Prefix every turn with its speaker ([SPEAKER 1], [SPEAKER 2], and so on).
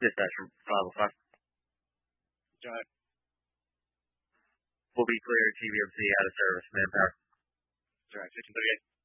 [SPEAKER 1] Dispatch from 505.
[SPEAKER 2] John,
[SPEAKER 1] Will be clear. TVMC out of service. Manpower.
[SPEAKER 2] John, 1538.